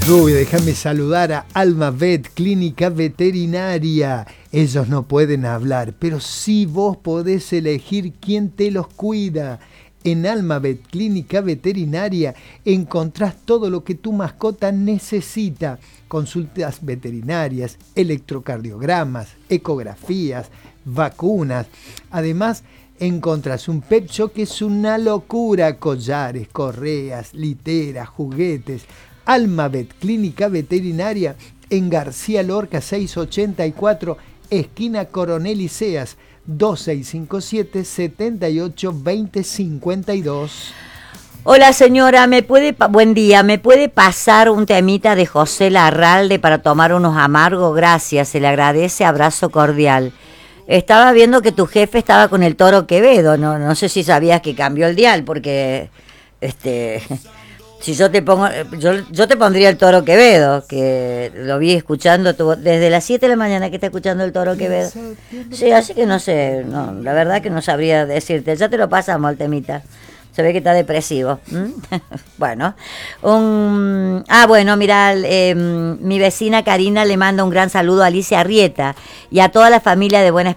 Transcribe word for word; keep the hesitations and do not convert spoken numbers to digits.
Uy, déjame saludar a Alma Vet, Clínica Veterinaria. Ellos no pueden hablar, pero sí vos podés elegir quién te los cuida. En Alma Vet, Clínica Veterinaria, encontrás todo lo que tu mascota necesita. Consultas veterinarias, electrocardiogramas, ecografías, vacunas. Además, encontrás un pet shop que es una locura. Collares, correas, literas, juguetes. Alma Vet, Clínica Veterinaria, en García Lorca seiscientos ochenta y cuatro, esquina Coronel Iseas, dos seis cinco siete, siete ocho dos cero cinco dos. Hola señora, ¿me puede pa- buen día, ¿me puede pasar un temita de José Larralde para tomar unos amargos? Gracias, se le agradece, abrazo cordial. Estaba viendo que tu jefe estaba con el Toro Quevedo, no, no sé si sabías que cambió el dial, porque este... Si yo te pongo, yo, yo te pondría el Toro Quevedo, que lo vi escuchando tu, desde las siete de la mañana que está escuchando el Toro Quevedo. Sí, así que no sé, no, la verdad que no sabría decirte. Ya te lo pasamos al temita. Se ve que está depresivo. ¿Mm? Bueno, un, ah, bueno, mira, eh, mi vecina Karina le manda un gran saludo a Alicia Arrieta y a toda la familia de Buena